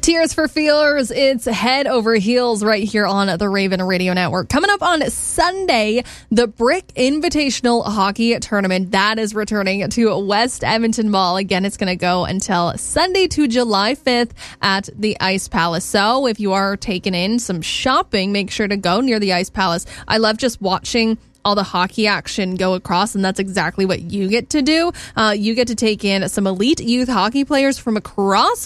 Tears for Fears, it's head over heels right here on the Raven Radio Network. Coming up on Sunday, the Brick Invitational Hockey Tournament, that is returning to West Edmonton Mall. Again, it's going to go until Sunday to July 5th at the Ice Palace. So if you are taking in some shopping, make sure to go near the Ice Palace. I love just watching all the hockey action go across, and that's exactly what you get to do. You get to take in some elite youth hockey players from across